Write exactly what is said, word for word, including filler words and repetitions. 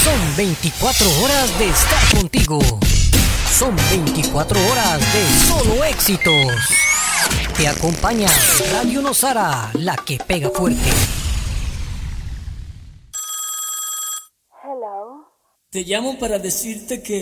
Son veinticuatro horas de estar contigo. Son veinticuatro horas de solo éxitos. Te acompaña Radio Nosara, la que pega fuerte. Hello. Te llamo para decirte que